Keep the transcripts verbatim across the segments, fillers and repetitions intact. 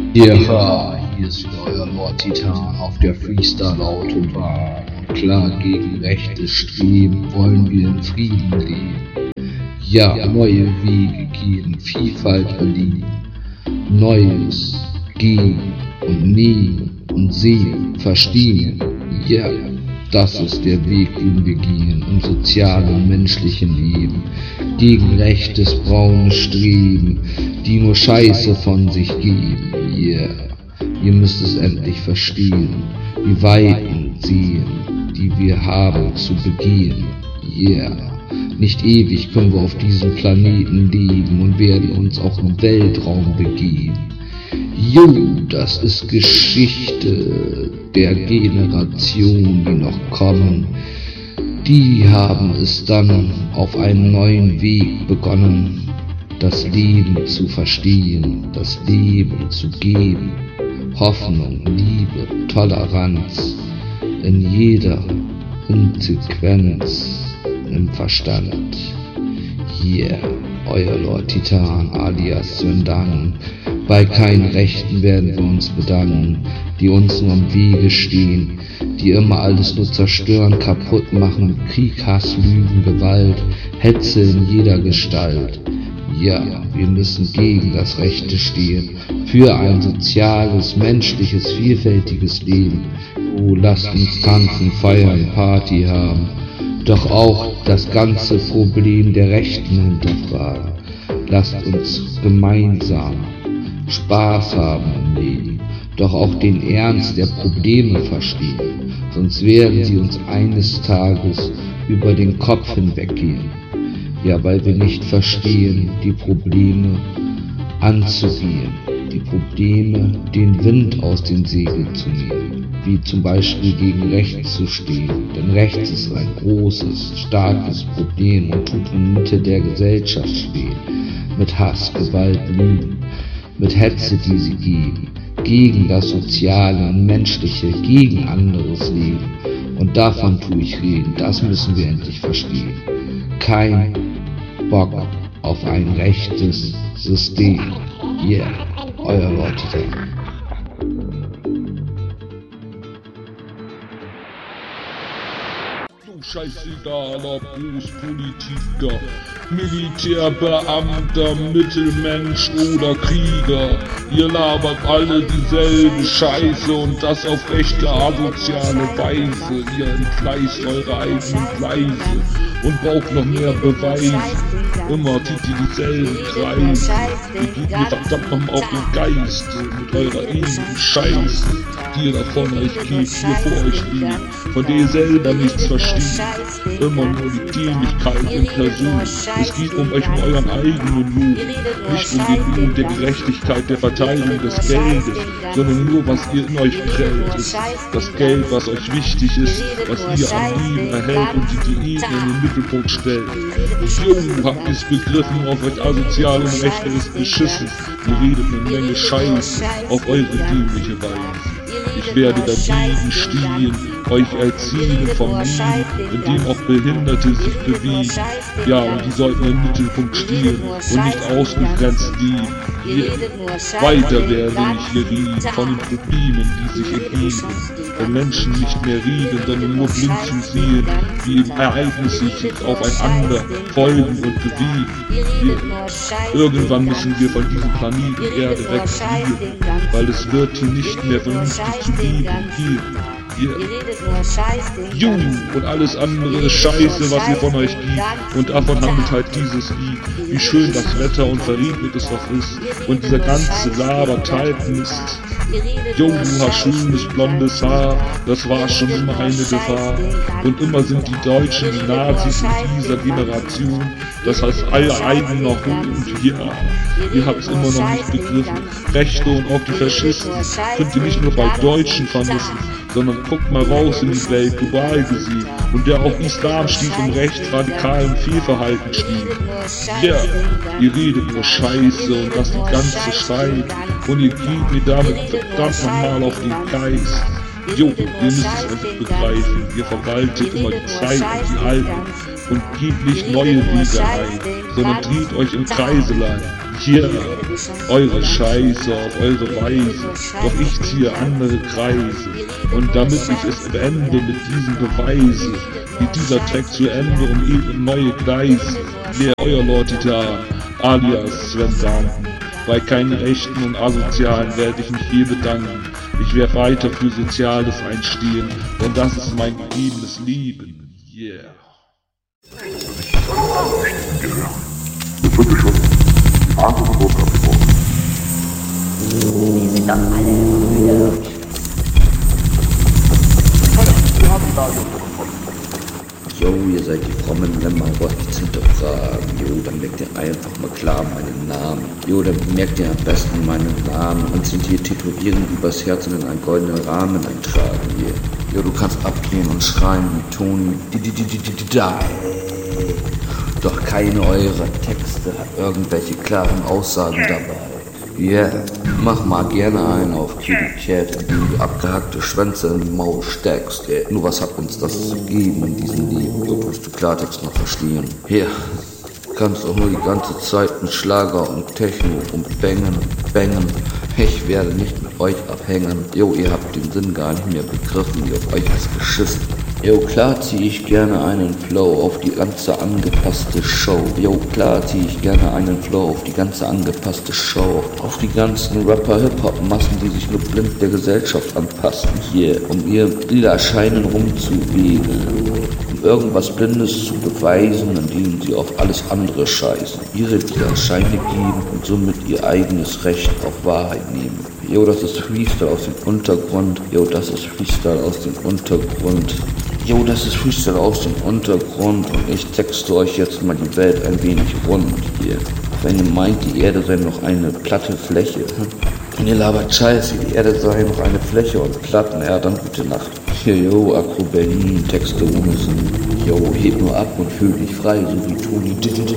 Ja, hier ist wieder euer Lord Titan auf der Freestyle-Autobahn. Und klar, gegen rechtes Streben wollen wir in Frieden leben. Ja, neue Wege gehen, Vielfalt erliegen. Neues gehen und nehmen und sehen, verstehen. Ja, das ist der Weg, den wir gehen im sozialen, menschlichen Leben. Gegen rechtes, braunes Streben, die nur Scheiße von sich geben. Yeah, ihr müsst es endlich verstehen, die Weiten sehen, die wir haben zu begehen. Yeah, nicht ewig können wir auf diesem Planeten leben und werden uns auch im Weltraum begeben. Jo, das ist Geschichte der Generation, die noch kommen. Die haben es dann auf einen neuen Weg begonnen, das Leben zu verstehen, das Leben zu geben. Hoffnung, Liebe, Toleranz in jeder Konsequenz im Verstand. Yeah, euer Lord Titan alias Swindang. Bei keinen Rechten werden wir uns bedanken, die uns nur im Wege stehen, die immer alles nur zerstören, kaputt machen, Krieg, Hass, Lügen, Gewalt, Hetze in jeder Gestalt. Ja, wir müssen gegen das Rechte stehen, für ein soziales, menschliches, vielfältiges Leben. Oh, lasst uns tanzen, feiern, Party haben, doch auch das ganze Problem der Rechten hinterfragen. Lasst uns gemeinsam Spaß haben im Leben, doch auch den Ernst der Probleme verstehen, sonst werden sie uns eines Tages über den Kopf hinweggehen. Ja, weil wir nicht verstehen, die Probleme anzugehen, die Probleme den Wind aus den Segeln zu nehmen, wie zum Beispiel gegen Rechts zu stehen, denn Rechts ist ein großes, starkes Problem und tut in der Mitte der Gesellschaft stehen, mit Hass, Gewalt, Lügen, mit Hetze, die sie geben, gegen das Soziale und Menschliche, gegen anderes Leben. Und davon tue ich reden, das müssen wir endlich verstehen. Kein Bock auf ein rechtes System. Yeah, euer Lord Titan. Scheißegal, ob Großpolitiker, Militärbeamter, Mittelmensch oder Krieger. Ihr labert alle dieselbe Scheiße und das auf rechte asoziale Weise. Ihr entgleist eure eigenen Gleise und braucht noch mehr Beweise. Immer zieht ihr dieselben Kreise. Ihr geht mir verdammt nochmal auf den Geist mit eurer ewigen Scheiße, die ihr davon euch gebt, hier vor euch liegt, von der ihr selber nichts versteht. Immer nur die Dämlichkeit in Person. Es geht um euch, um euren eigenen Lohn, nicht um den Lohn der Gerechtigkeit, der Verteilung des Geldes, sondern nur, was ihr in euch prellt, ist das Geld, was euch wichtig ist, was ihr am Leben erhält und die Diäten in den Mittelpunkt stellt. Jo, habt ihr's begriffen, auf euch asoziale Rechte ist beschissen. Ihr redet eine Menge Scheiße auf eure dämliche Weise. Ich werde dagegen stehen, euch erziehen vom Leben, in dem auch Behinderte sich bewegen. Ja, und die sollten im Mittelpunkt stehen und nicht ausgegrenzt leben. Yeah. Weiter werde ich hier reden von den Problemen, die sich ergeben. Wenn Menschen nicht mehr reden, sondern nur blind zu sehen, wie eben Ereignisse sich aufeinander folgen und bewegen. Yeah. Irgendwann müssen wir von diesem Planeten Erde wegfliegen, weil es wird hier nicht mehr vernünftig zu leben geben. Yeah. Jo, und alles andere ist Scheiße, was ihr von euch gibt. Und davon handelt halt dieses Lied. Wie schön das Wetter und verregnet es doch ist. Und dieser ganze Labertalbmist. Jo, du hast schönes blondes Haar, das war schon immer eine Gefahr. Und immer sind die Deutschen die Nazis in dieser Generation. Das heißt, alle eigenen noch hoch und ja, ihr habt es immer noch nicht begriffen. Rechte und auch die Faschisten könnt ihr nicht nur bei Deutschen vermissen, sondern guckt mal raus in die Welt, global gesehen, und der auch Islam stief und rechtsradikalen Fehlverhalten stief. Ja, ihr redet nur Scheiße und das die ganze Zeit, und ihr geht mir damit verdammt nochmal auf den Geist. Jo, ihr müsst es endlich begreifen, ihr verwaltet immer die Zeit und die Alten und geht nicht neue Wege ein, sondern dreht euch im Kreiselein. Hier, eure Scheiße auf eure Weise, doch ich ziehe andere Kreise. Und damit ich es beende mit diesen Beweisen, geht dieser Track zu Ende um eben neue Gleise. Leer euer Lord Titan, alias Sven Danken. Bei keinen Rechten und Asozialen werde ich mich je bedanken. Ich werde weiter für Soziales einstehen, denn das ist mein gegebenes Leben. Yeah. Jetzt sind wir schon die Verantwortung abgebaut. Wir sind doch alle Brüder. Wir haben die Lage unter Kontrolle. Jo, ihr seid die frommen Lämmer, wollt nichts hinterfragen. Jo, dann merkt ihr einfach mal klar meinen Namen. Jo, dann merkt ihr am besten meinen Namen und sind hier tätowieren übers Herz und in einen goldenen Rahmen eintragen hier. Jo, du kannst abgehen und schreien wie Toni. Die, die, die, die, die, die, die. Doch keine eurer Texte hat irgendwelche klaren Aussagen dabei. Ja, yeah. Mach mal gerne einen auf Kitty Cat, indem du abgehackte Schwänze in die Maul steckst. Yeah. Nur was hat uns das zu geben in diesem Leben? Jo, tust du Klartext noch verstehen? Ja, yeah. Kannst doch nur die ganze Zeit mit Schlager und Techno und Bängen und Bängen. Ich werde nicht mit euch abhängen. Jo, ihr habt den Sinn gar nicht mehr begriffen, ihr auf euch ist geschissen. Jo, klar zieh ich gerne einen Flow auf die ganze angepasste Show. Jo, klar zieh ich gerne einen Flow auf die ganze angepasste Show. Auf die ganzen Rapper-Hip-Hop-Massen, die sich nur blind der Gesellschaft anpassen. Hier, um ihr lila Scheinen rumzuwählen. Um irgendwas Blindes zu beweisen, indem sie auf alles andere scheißen. Ihre lila Scheine geben und somit ihr eigenes Recht auf Wahrheit nehmen. Jo, das ist Freestyle aus dem Untergrund. Jo, das ist Freestyle aus dem Untergrund. Jo, das ist Freestyle aus dem Untergrund und ich texte euch jetzt mal die Welt ein wenig rund hier. Wenn ihr meint, die Erde sei noch eine platte Fläche, hm? Und ihr labert Scheiße, die Erde sei noch eine Fläche und Platten, ja, dann gute Nacht. Hier, jo, Akro Berlin, Texte ohne Sinn. Jo, heb nur ab und fühl dich frei, so wie Toni.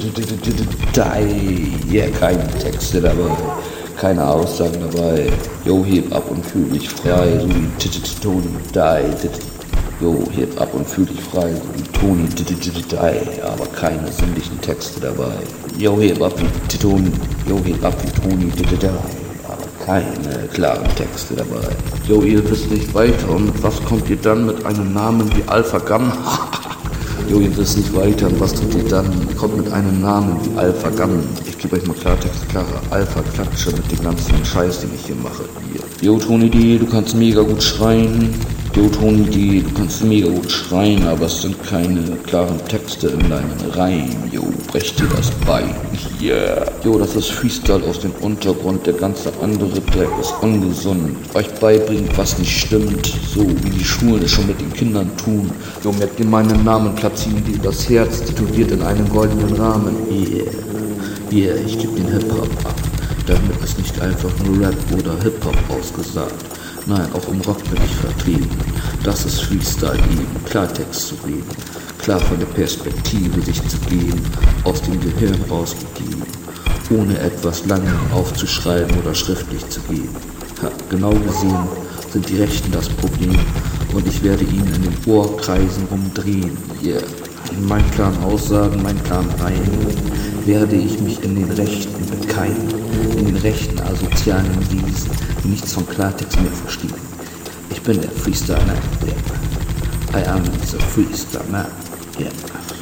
Die, yeah, keine Texte dabei. Keine Aussagen dabei. Jo, heb ab und fühl dich frei, so wie Toni. Die. Jo, heb ab und fühl dich frei, so wie Toni. Die. Aber keine sinnlichen Texte dabei. Jo, heb ab wie Toni. Jo, heb ab wie Toni. Die. Aber keine klaren Texte dabei. Jo, ihr wisst nicht weiter und mit was kommt ihr dann mit einem Namen wie Alpha Gun? Jo, ihr wisst nicht weiter und was tut ihr dann? Kommt mit einem Namen wie Alpha Gun. Ich gebe euch mal Klartext, klare Alpha-Klatsche mit dem ganzen Scheiß, den ich hier mache. Hier. Jo, Toni D, du kannst mega gut schreien. Jo, Toni D, du kannst mega gut schreien, aber es sind keine klaren Texte in deinen Reihen. Jo, brech dir das Bein. Yeah. Jo, das ist Freestyle aus dem Untergrund, der ganze andere Dreck ist ungesund. Euch beibringt, was nicht stimmt, so wie die Schulen es schon mit den Kindern tun. Jo, merkt ihr meinen Namen, platzieren die das Herz, tätowiert in einen goldenen Rahmen. Yeah. Yeah, ich geb den Hip-Hop ab. Damit ist nicht einfach nur Rap oder Hip-Hop ausgesagt. Nein, auch im Rock bin ich vertreten. Das ist Freestyle eben, Klartext zu reden. Klar von der Perspektive sich zu geben, aus dem Gehirn rausgegeben. Ohne etwas lange aufzuschreiben oder schriftlich zu geben. Ha, genau gesehen sind die Rechten das Problem und ich werde ihnen in den Ohrkreisen rumdrehen. Yeah. In meinen klaren Aussagen, meinen klaren Reihen werde ich mich in den Rechten bekeimen, in den rechten asozialen Wesen, die nichts von Klartext mehr verstehen. Ich bin der Freestyle Man, yeah. I am the Freestyle Man, yeah.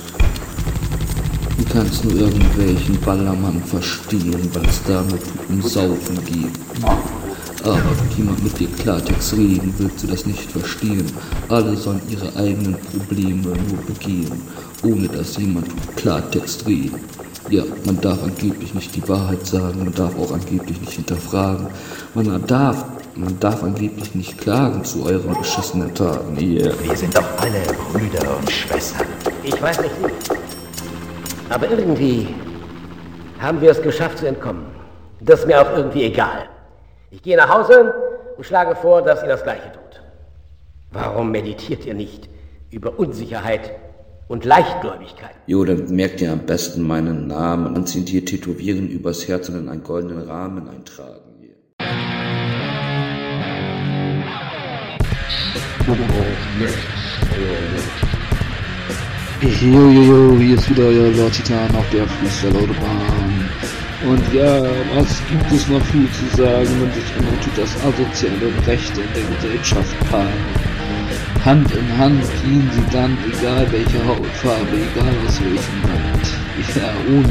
Du kannst nur irgendwelchen Ballermann verstehen, weil es da nur um Saufen geht. Aber wenn jemand mit dir Klartext reden, willst du das nicht verstehen. Alle sollen ihre eigenen Probleme nur begehen, ohne dass jemand Klartext redet. Ja, man darf angeblich nicht die Wahrheit sagen, man darf auch angeblich nicht hinterfragen. Man darf, man darf angeblich nicht klagen zu euren beschissenen Taten. Yeah. Wir sind doch alle Brüder und Schwestern. Ich weiß nicht wie. Aber irgendwie haben wir es geschafft zu entkommen. Das ist mir auch irgendwie egal. Ich gehe nach Hause und schlage vor, dass ihr das Gleiche tut. Warum meditiert ihr nicht über Unsicherheit und Leichtgläubigkeit? Jo, dann merkt ihr am besten meinen Namen und sind hier tätowieren übers Herz und in einen goldenen Rahmen eintragen. Jo, jo, jo, hier ist wieder euer Lord Titan auf der Freestyle-Autobahn. Und ja, was gibt es noch viel zu sagen, wenn sich immer tut das Asoziale und Rechte in der Gesellschaft paaren. Hand in Hand gehen sie dann, egal welche Hautfarbe, egal aus welchem Land. Ja, ohne